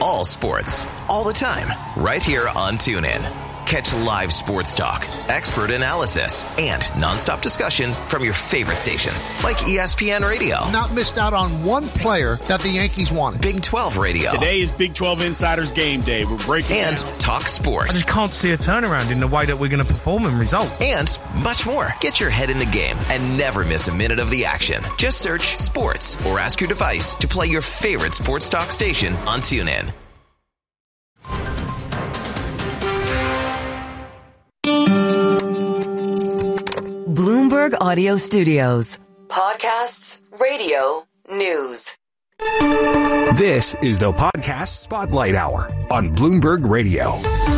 all sports, all the time, right here on TuneIn. Catch live sports talk, expert analysis, and nonstop discussion from your favorite stations like ESPN Radio. Not missed out on one player that the Yankees wanted. Big 12 Radio. Today is Big 12 Insiders Game Day. We're breaking and down. Talk sports. I just can't see a turnaround in the way that we're going to perform and result. And much more. Get your head in the game and never miss a minute of the action. Just search sports or ask your device to play your favorite sports talk station on TuneIn. Bloomberg Audio Studios. Podcasts, radio, news. This is the Podcast Spotlight Hour on Bloomberg Radio.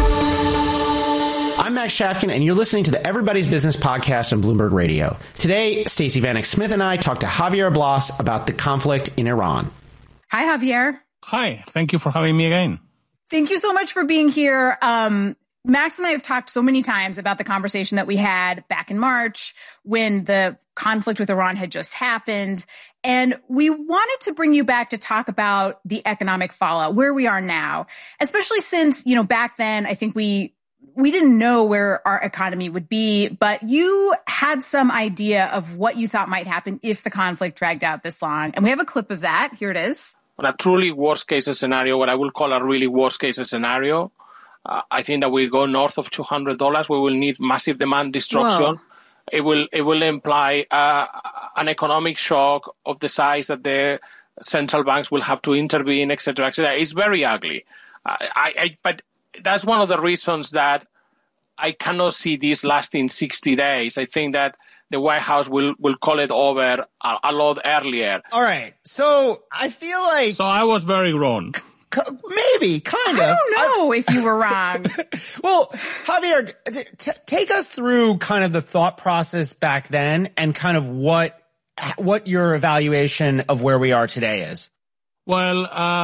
I'm Max Shafkin, and you're listening to the Everybody's Business podcast on Bloomberg Radio. Today, Stacey Vanek Smith and I talked to Javier Blas about the conflict in Iran. Hi, Javier. Hi. Thank you for having me again. Thank you so much for being here. Max and I have talked so many times about the conversation that we had back in March when the conflict with Iran had just happened. And we wanted to bring you back to talk about the economic fallout, where we are now, especially since, back then, I think we didn't know where our economy would be, but you had some idea of what you thought might happen if the conflict dragged out this long. And we have a clip of that. Here it is. On a truly worst case scenario, what I will call a really worst case scenario, I think that we go north of $200. We will need massive demand destruction. Whoa. It will imply an economic shock of the size that the central banks will have to intervene, et cetera, et cetera. It's very ugly. But that's one of the reasons that I cannot see this lasting 60 days. I think that the White House will call it over a lot earlier. All right. So I feel like... So I was very wrong. Maybe, kind of. I don't know if you were wrong. Well, Javier, take us through kind of the thought process back then and kind of what your evaluation of where we are today is. Well,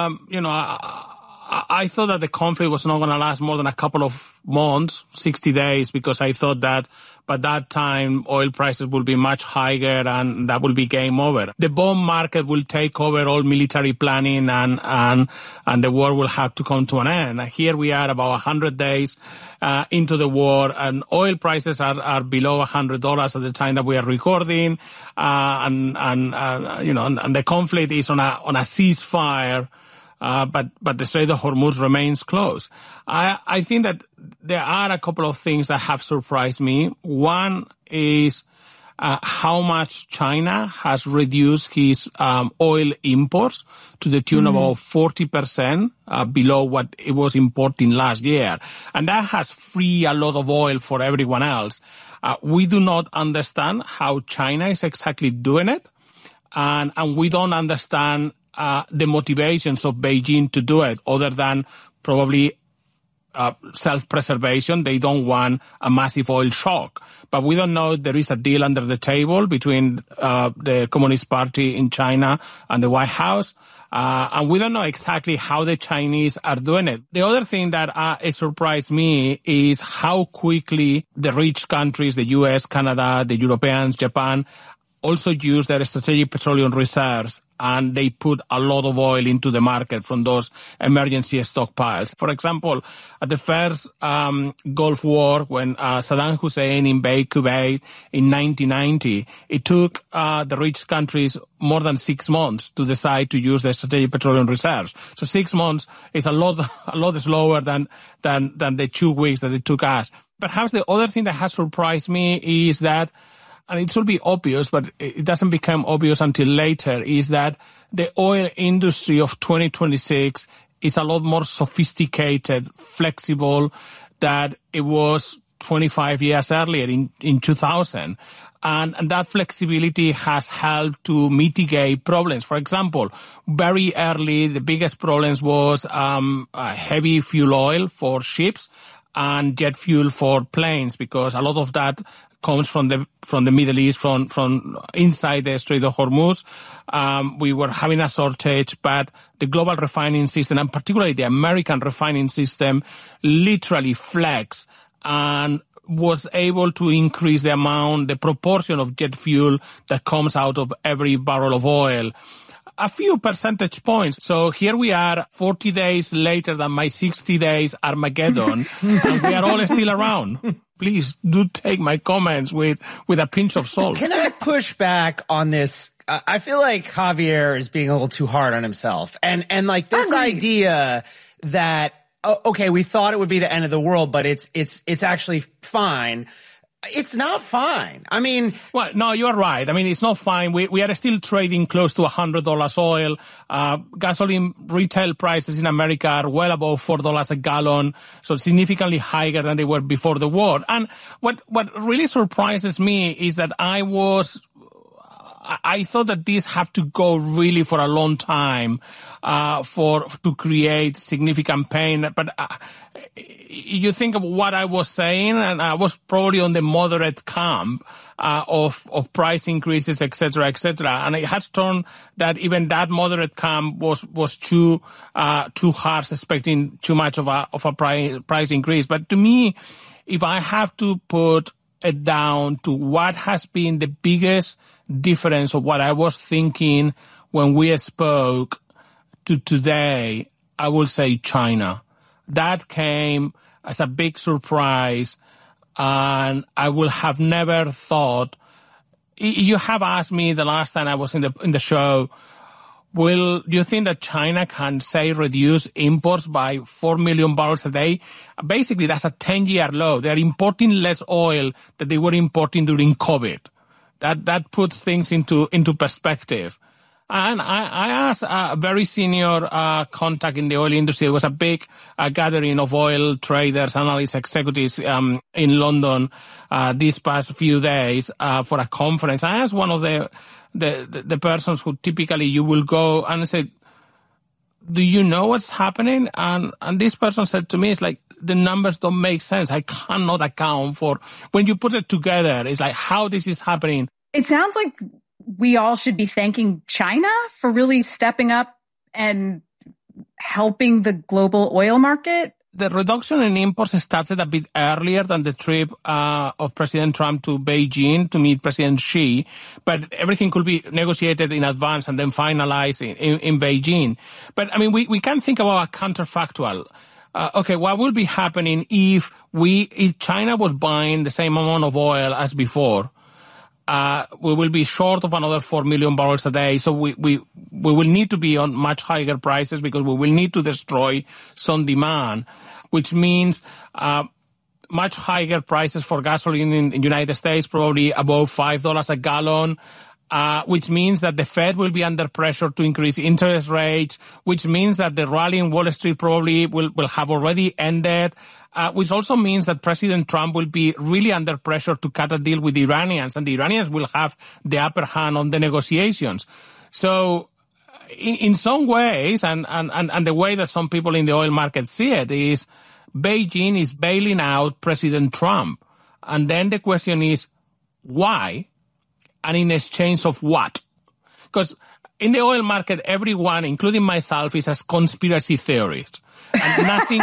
I thought that the conflict was not going to last more than a couple of months, 60 days, because I thought that by that time oil prices will be much higher and that will be game over. The bond market will take over all military planning and the war will have to come to an end. Here we are about 100 days into the war, and oil prices are below $100 at the time that we are recording, and the conflict is on a ceasefire. But the Strait of Hormuz remains closed. I think that there are a couple of things that have surprised me. One is how much China has reduced his oil imports to the tune of about 40% below what it was importing last year. And that has freed a lot of oil for everyone else. We do not understand how China is exactly doing it, and we don't understand the motivations of Beijing to do it, other than probably self-preservation. They don't want a massive oil shock. But we don't know if there is a deal under the table between the Communist Party in China and the White House. And we don't know exactly how the Chinese are doing it. The other thing that surprised me is how quickly the rich countries, the US, Canada, the Europeans, Japan, also use their strategic petroleum reserves, and they put a lot of oil into the market from those emergency stockpiles. For example, at the first Gulf War, when Saddam Hussein invaded Kuwait in 1990, it took the rich countries more than 6 months to decide to use their strategic petroleum reserves. So 6 months is a lot slower than the 2 weeks that it took us. Perhaps the other thing that has surprised me is that, and it should be obvious, but it doesn't become obvious until later, is that the oil industry of 2026 is a lot more sophisticated, flexible, than it was 25 years earlier in 2000. And that flexibility has helped to mitigate problems. For example, very early, the biggest problems was heavy fuel oil for ships and jet fuel for planes, because a lot of that comes from the Middle East, from inside the Strait of Hormuz. We were having a shortage, but the global refining system, and particularly the American refining system, literally flexed and was able to increase the proportion of jet fuel that comes out of every barrel of oil. a few percentage points. So here we are 40 days later than my 60 days Armageddon, and we are all still around. Please do take my comments with a pinch of salt. Can I push back on this? I feel like Javier is being a little too hard on himself. And like this idea that, okay, we thought it would be the end of the world, but it's actually fine. It's not fine. I mean, well, no, you're right. I mean, it's not fine. We are still trading close to $100 oil. Gasoline retail prices in America are well above $4 a gallon, so significantly higher than they were before the war. And what really surprises me is that I thought that these have to go really for a long time, to create significant pain. But, you think of what I was saying, and I was probably on the moderate camp, of price increases, et cetera, and it has turned that even that moderate camp was too harsh, expecting too much of a price increase. But to me, if I have to put it down to what has been the biggest difference of what I was thinking when we spoke to today, I will say China. That came as a big surprise, and I would have never thought. You have asked me the last time I was in the show, do you think that China can, say, reduce imports by 4 million barrels a day? Basically, that's a 10-year low. They're importing less oil than they were importing during COVID. That puts things into perspective. And I asked a very senior contact in the oil industry. It was a big gathering of oil traders, analysts, executives in London these past few days for a conference. I asked one of the persons who typically you will go and say, do you know what's happening? And this person said to me, it's like, the numbers don't make sense. I cannot account for, when you put it together, it's like how this is happening. It sounds like we all should be thanking China for really stepping up and helping the global oil market. The reduction in imports started a bit earlier than the trip of President Trump to Beijing to meet President Xi, but everything could be negotiated in advance and then finalized in Beijing. But I mean, we can think about a counterfactual. Okay, what will be happening if China was buying the same amount of oil as before? We will be short of another 4 million barrels a day. So we will need to be on much higher prices because we will need to destroy some demand, which means, much higher prices for gasoline in the United States, probably above $5 a gallon. Which means that the Fed will be under pressure to increase interest rates, which means that the rally in Wall Street probably will have already ended, which also means that President Trump will be really under pressure to cut a deal with the Iranians, and the Iranians will have the upper hand on the negotiations. So in some ways, and the way that some people in the oil market see it is Beijing is bailing out President Trump. And then the question is, why? And in exchange of what? Because in the oil market, everyone, including myself, is a conspiracy theorist. And nothing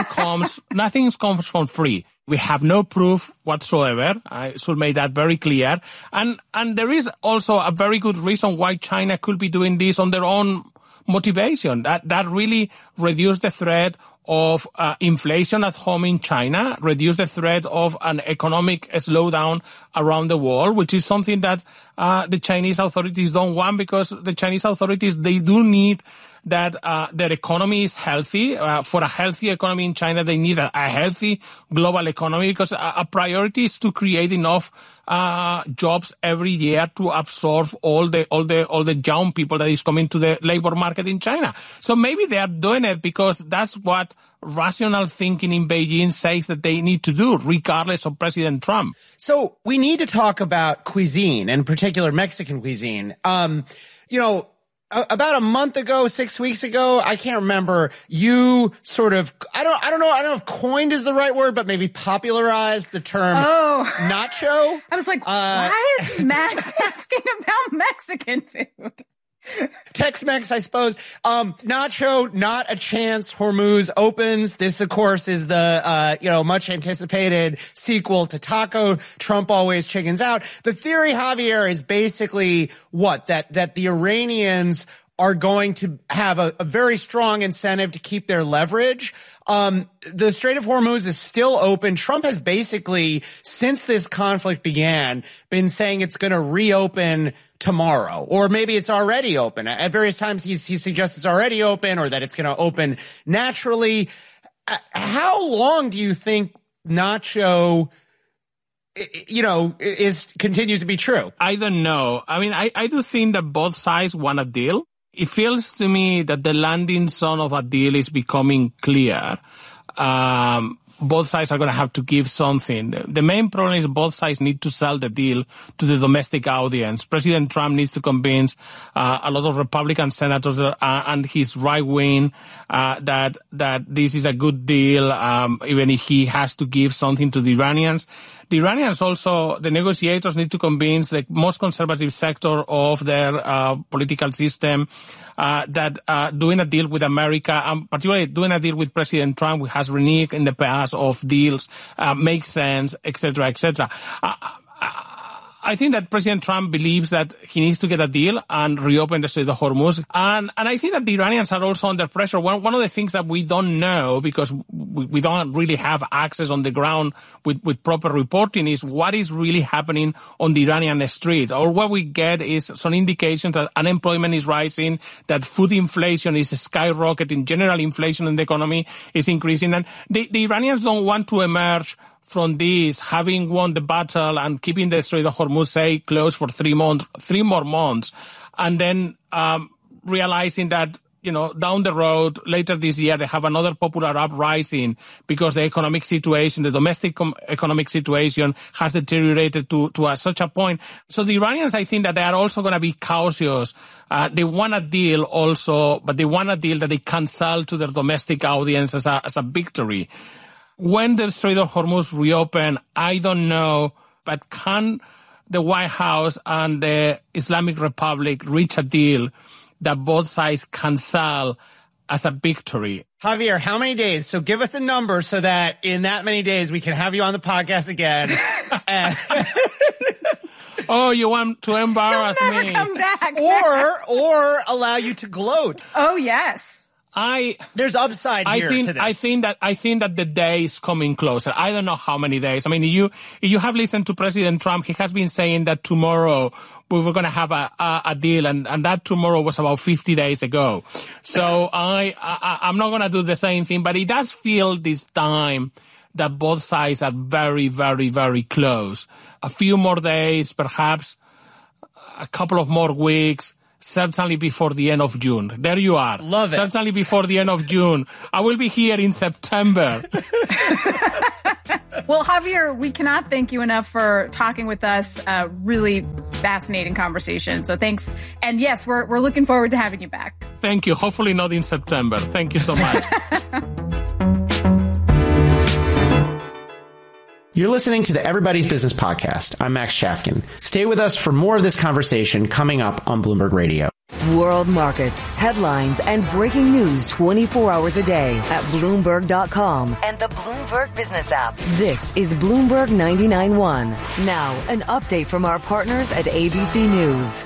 comes from free. We have no proof whatsoever. I should make that very clear. And there is also a very good reason why China could be doing this on their own motivation. That really reduced the threat of inflation at home in China, reduce the threat of an economic slowdown around the world, which is something that the Chinese authorities don't want, because the Chinese authorities, they do need that their economy is healthy. For a healthy economy in China, they need a healthy global economy, because a priority is to create enough jobs every year to absorb all the young people that is coming to the labor market in China. So maybe they are doing it because that's what rational thinking in Beijing says that they need to do, regardless of President Trump. So we need to talk about cuisine, and in particular Mexican cuisine. About a month ago, 6 weeks ago, I can't remember, you sort of, I don't know if coined is the right word, but maybe popularized the term nacho. I was like, why is Max asking about Mexican food? Tex-Mex, I suppose. Nacho, not a chance. Hormuz opens. This, of course, is the, much anticipated sequel to Taco. Trump always chickens out. The theory, Javier, is basically what? That the Iranians are going to have a very strong incentive to keep their leverage. The Strait of Hormuz is still open. Trump has basically, since this conflict began, been saying it's going to reopen tomorrow, or maybe it's already open. At various times, he suggests it's already open or that it's going to open naturally. How long do you think Nacho, continues to be true? I don't know. I mean, I do think that both sides want a deal. It feels to me that the landing zone of a deal is becoming clear. Both sides are going to have to give something. The main problem is both sides need to sell the deal to the domestic audience. President Trump needs to convince a lot of Republican senators and his right wing that this is a good deal, even if he has to give something to the Iranians. The Iranians also, the negotiators need to convince the most conservative sector of their political system that doing a deal with America, and particularly doing a deal with President Trump, who has reneged in the past of deals, makes sense, etc., etc. I think that President Trump believes that he needs to get a deal and reopen the Strait of Hormuz. And I think that the Iranians are also under pressure. One of the things that we don't know, because we don't really have access on the ground with proper reporting, is what is really happening on the Iranian street. Or what we get is some indications that unemployment is rising, that food inflation is skyrocketing, general inflation in the economy is increasing. And the Iranians don't want to emerge from this, having won the battle and keeping the Strait of Hormuz, say, closed for 3 more months, and then realizing that, down the road, later this year, they have another popular uprising because the economic situation, the domestic economic situation has deteriorated to such a point. So the Iranians, I think that they are also going to be cautious. They want a deal also, but they want a deal that they can sell to their domestic audience as a victory. When the Strait of Hormuz reopen, I don't know, but can the White House and the Islamic Republic reach a deal that both sides can sell as a victory? Javier, how many days? So give us a number so that in that many days we can have you on the podcast again. Oh, you want to embarrass He'll never me? Come back. Or allow you to gloat. Oh, yes. There's upside here to this. I think that the day is coming closer. I don't know how many days. I mean, if you have listened to President Trump, he has been saying that tomorrow we were going to have a deal, and that tomorrow was about 50 days ago. So I'm not going to do the same thing, but it does feel this time that both sides are very, very, very close. A few more days, perhaps a couple of more weeks. Certainly before the end of June. There you are. Love it. Certainly before the end of June. I will be here in September. Well, Javier, we cannot thank you enough for talking with us. Really fascinating conversation. So thanks. And yes, we're looking forward to having you back. Thank you. Hopefully not in September. Thank you so much. You're listening to the Everybody's Business Podcast. I'm Max Chafkin. Stay with us for more of this conversation coming up on Bloomberg Radio. World markets, headlines, and breaking news 24 hours a day at Bloomberg.com and the Bloomberg Business app. This is Bloomberg 99.1. Now, an update from our partners at ABC News.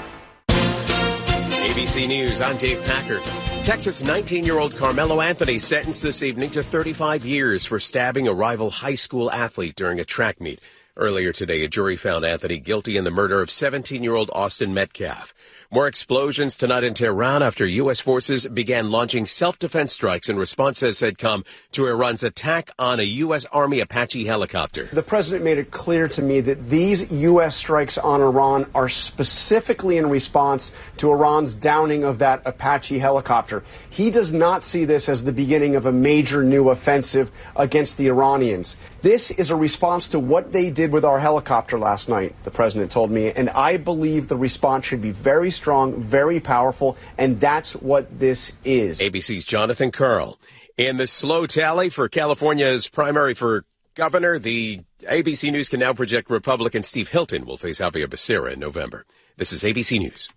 ABC News, I'm Dave Packard. Texas 19-year-old Carmelo Anthony sentenced this evening to 35 years for stabbing a rival high school athlete during a track meet. Earlier today, a jury found Anthony guilty in the murder of 17-year-old Austin Metcalf. More explosions tonight in Tehran after U.S. forces began launching self-defense strikes in response, as said, come to Iran's attack on a U.S. Army Apache helicopter. The president made it clear to me that these U.S. strikes on Iran are specifically in response to Iran's downing of that Apache helicopter. He does not see this as the beginning of a major new offensive against the Iranians. This is a response to what they did with our helicopter last night, the president told me, and I believe the response should be very strong, very powerful, and that's what this is. ABC's Jonathan Karl. In the slow tally for California's primary for governor, the ABC News can now project Republican Steve Hilton will face Javier Becerra in November. This is ABC News.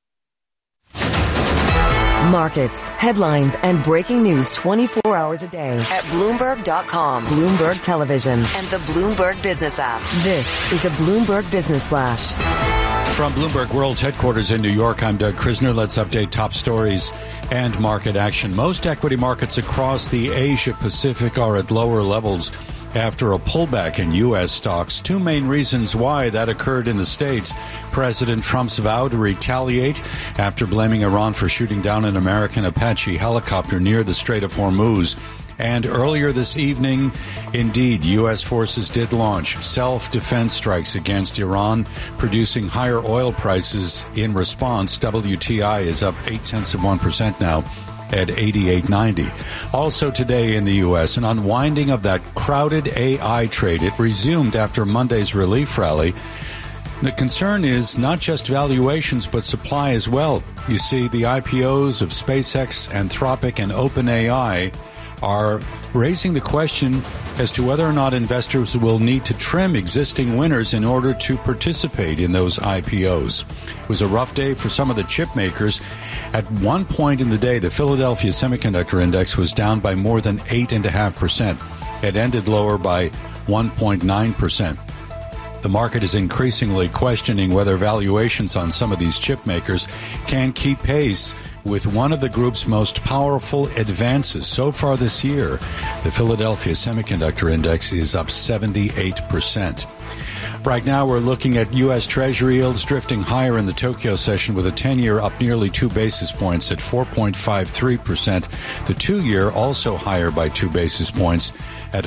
Markets, headlines, and breaking news 24 hours a day at Bloomberg.com, Bloomberg Television, and the Bloomberg Business app. This is a Bloomberg Business Flash. From Bloomberg World's headquarters in New York, I'm Doug Krisner. Let's update top stories and market action. Most equity markets across the Asia-Pacific are at lower levels after a pullback in U.S. stocks. Two main reasons why that occurred in the States. President Trump's vow to retaliate after blaming Iran for shooting down an American Apache helicopter near the Strait of Hormuz. And earlier this evening, indeed, U.S. forces did launch self-defense strikes against Iran, producing higher oil prices in response. WTI is up 0.8% now at 88.90. Also today in the U.S., an unwinding of that crowded AI trade. It resumed after Monday's relief rally. The concern is not just valuations, but supply as well. You see, the IPOs of SpaceX, Anthropic, and OpenAI are raising the question as to whether or not investors will need to trim existing winners in order to participate in those IPOs. It was a rough day for some of the chip makers. At one point in the day, the Philadelphia Semiconductor Index was down by more than 8.5%. It ended lower by 1.9%. The market is increasingly questioning whether valuations on some of these chip makers can keep pace with one of the group's most powerful advances. So far this year, the Philadelphia Semiconductor Index is up 78%. Right now, we're looking at U.S. Treasury yields drifting higher in the Tokyo session, with a 10-year up nearly 2 basis points at 4.53%. The 2-year also higher by 2 basis points at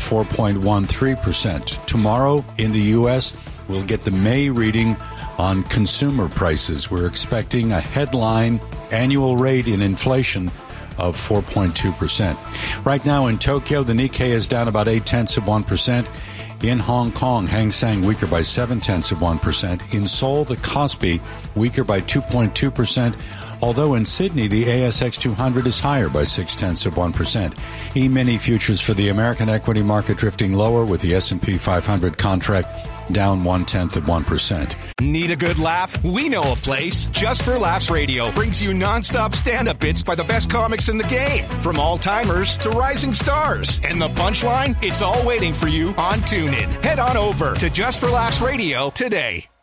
4.13%. Tomorrow in the U.S., we'll get the May reading on consumer prices. We're expecting a headline annual rate in inflation of 4.2%. Right now in Tokyo, the Nikkei is down about 0.8%. In Hong Kong, Hang Seng weaker by 0.7%. In Seoul, the Kospi weaker by 2.2%. Although in Sydney, the ASX 200 is higher by 0.6%. E-mini futures for the American equity market drifting lower, with the S&P 500 contract down 0.1%. Need a good laugh? We know a place. Just for Laughs Radio brings you nonstop stand-up bits by the best comics in the game, from all-timers to rising stars. And the punchline? It's all waiting for you on TuneIn. Head on over to Just for Laughs Radio today.